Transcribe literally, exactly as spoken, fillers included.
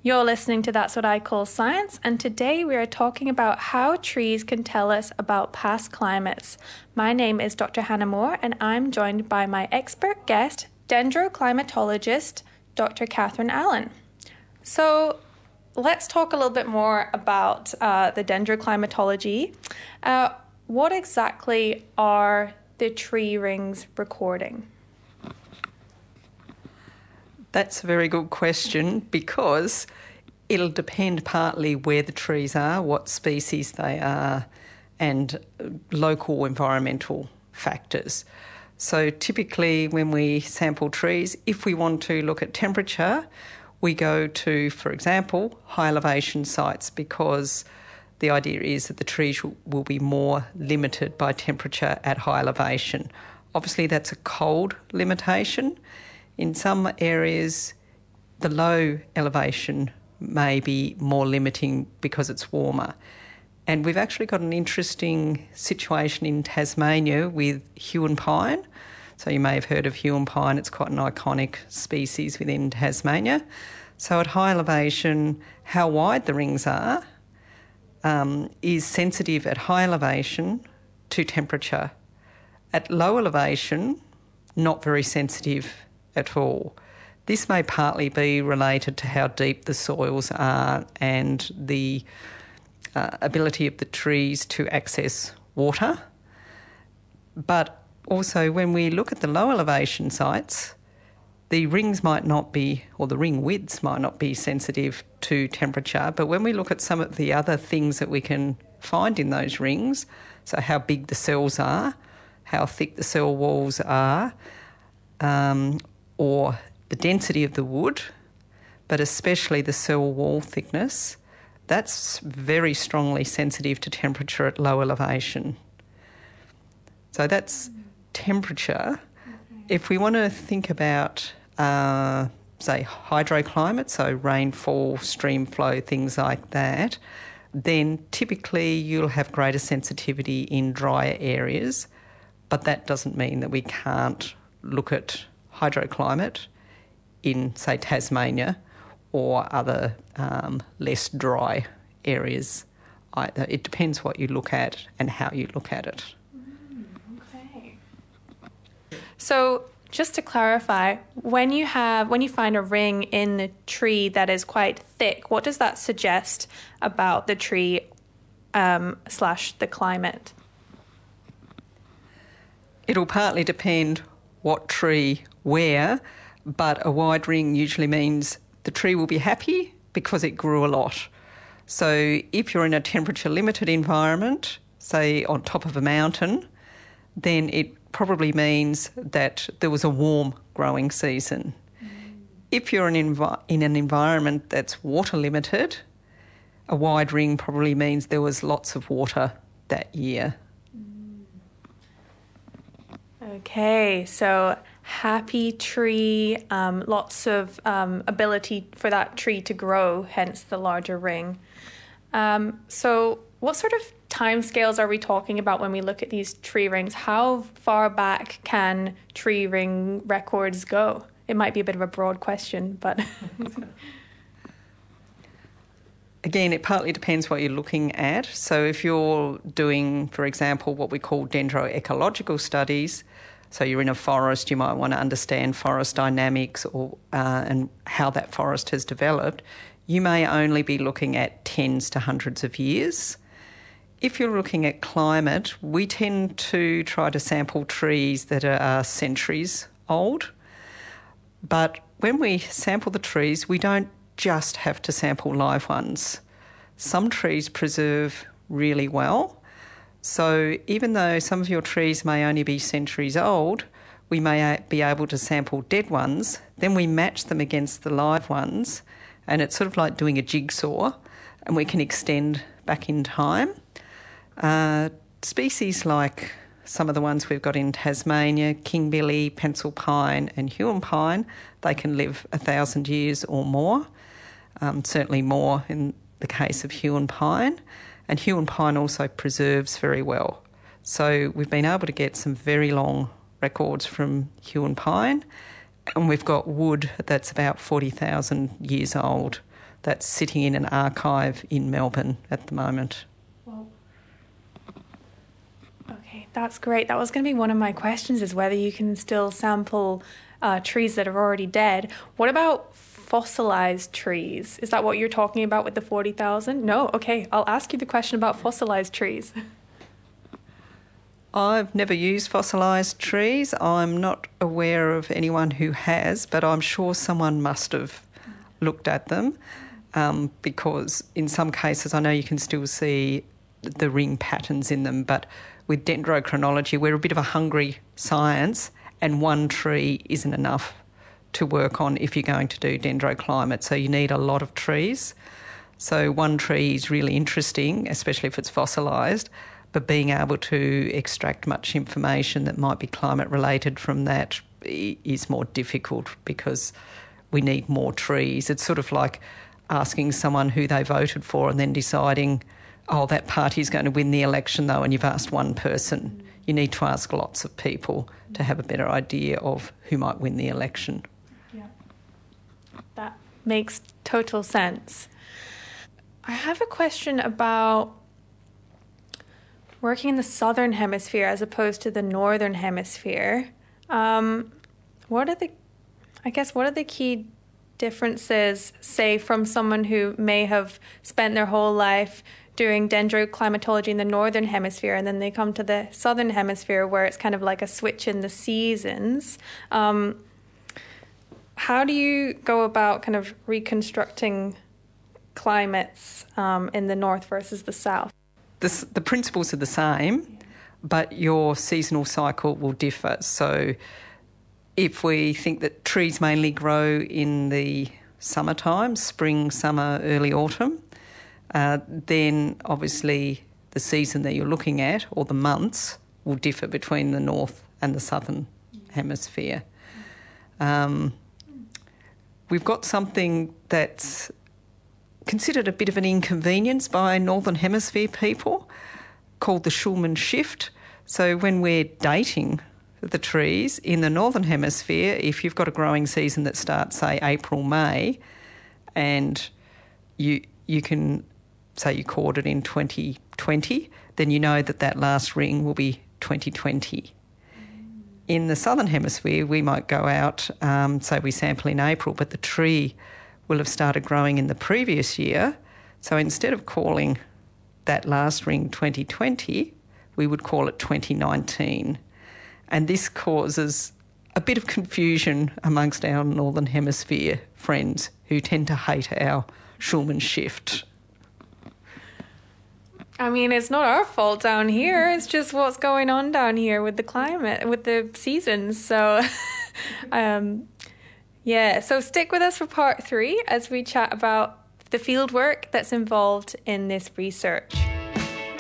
You're listening to That's What I Call Science, and today we are talking about how trees can tell us about past climates. My name is Doctor Hannah Moore, and I'm joined by my expert guest, dendroclimatologist, Doctor Catherine Allen. So let's talk a little bit more about uh, the dendroclimatology. Uh, what exactly are the tree rings recording? That's a very good question because it'll depend partly where the trees are, what species they are, and local environmental factors. So typically when we sample trees, if we want to look at temperature, we go to, for example, high elevation sites because the idea is that the trees will be more limited by temperature at high elevation. Obviously that's a cold limitation. In some areas, the low elevation may be more limiting because it's warmer. And we've actually got an interesting situation in Tasmania with Huon pine. So you may have heard of Huon pine. It's quite an iconic species within Tasmania. So at high elevation, how wide the rings are um, is sensitive at high elevation to temperature. At low elevation, not very sensitive at all. This may partly be related to how deep the soils are and the uh, ability of the trees to access water. But also when we look at the low elevation sites, the rings might not be, or the ring widths might not be sensitive to temperature, but when we look at some of the other things that we can find in those rings, so how big the cells are, how thick the cell walls are, um, or the density of the wood, but especially the cell wall thickness, that's very strongly sensitive to temperature at low elevation. So that's temperature. If we want to think about, uh, say, hydroclimate, so rainfall, stream flow, things like that, then typically you'll have greater sensitivity in drier areas, but that doesn't mean that we can't look at hydroclimate in, say, Tasmania or other um, less dry areas either. It depends what you look at and how you look at it. Mm, okay. So just to clarify, when you have when you find a ring in the tree that is quite thick, what does that suggest about the tree um, slash the climate? It'll partly depend what tree where, but a wide ring usually means the tree will be happy because it grew a lot. So if you're in a temperature limited environment, say on top of a mountain, then it probably means that there was a warm growing season. Mm. If you're in, envi- in an environment that's water limited, a wide ring probably means there was lots of water that year. Mm. Okay, so happy tree, um, lots of um, ability for that tree to grow, hence the larger ring. Um, so what sort of timescales are we talking about when we look at these tree rings? How far back can tree ring records go? It might be a bit of a broad question, but... Again, it partly depends what you're looking at. So if you're doing, for example, what we call dendroecological studies, so you're in a forest, you might want to understand forest dynamics or uh, and how that forest has developed. You may only be looking at tens to hundreds of years. If you're looking at climate, we tend to try to sample trees that are centuries old. But when we sample the trees, we don't just have to sample live ones. Some trees preserve really well. So even though some of your trees may only be centuries old, we may be able to sample dead ones, then we match them against the live ones, and it's sort of like doing a jigsaw, and we can extend back in time. Uh, species like some of the ones we've got in Tasmania, kingbilly, pencil pine and Huon pine, they can live a thousand years or more, um, certainly more in the case of Huon pine. And Huon pine also preserves very well. So we've been able to get some very long records from Huon pine, and we've got wood that's about forty thousand years old. that's sitting in an archive in Melbourne at the moment. Well, okay, that's great. That was going to be one of my questions, is whether you can still sample uh, trees that are already dead. What about fossilized trees? Is that what you're talking about with the forty thousand? No? Okay, I'll ask you the question about fossilized trees. I've never used fossilised trees. I'm not aware of anyone who has, but I'm sure someone must have looked at them, um, because in some cases I know you can still see the ring patterns in them, but with dendrochronology we're a bit of a hungry science, and one tree isn't enough to work on if you're going to do dendroclimate, so you need a lot of trees. So one tree is really interesting, especially if it's fossilised, but being able to extract much information that might be climate related from that is more difficult, because we need more trees. It's sort of like asking someone who they voted for and then deciding, oh, that party's going to win the election though, and you've asked one person. You need to ask lots of people to have a better idea of who might win the election. Yeah, that makes total sense. I have a question about working in the southern hemisphere as opposed to the northern hemisphere. Um, what are the, I guess, what are the key differences, say, from someone who may have spent their whole life doing dendroclimatology in the northern hemisphere, and then they come to the southern hemisphere where it's kind of like a switch in the seasons? Um, how do you go about kind of reconstructing climates um, in the north versus the south? The, the principles are the same, but your seasonal cycle will differ. So if we think that trees mainly grow in the summertime, spring, summer, early autumn, uh, then obviously the season that you're looking at, or the months, will differ between the north and the southern hemisphere. Um, we've got something that's considered a bit of an inconvenience by Northern Hemisphere people, called the Schulman shift. So when we're dating the trees in the Northern Hemisphere, if you've got a growing season that starts, say, April, May, and you you can, say you caught it in twenty twenty, then you know that that last ring will be twenty twenty. In the Southern Hemisphere, we might go out, um, say we sample in April, but the tree will have started growing in the previous year. So instead of calling that last ring twenty twenty, we would call it twenty nineteen. And this causes a bit of confusion amongst our Northern Hemisphere friends who tend to hate our Schulman shift. I mean, it's not our fault down here. It's just what's going on down here with the climate, with the seasons. So, um, yeah. So stick with us for part three as we chat about the fieldwork that's involved in this research.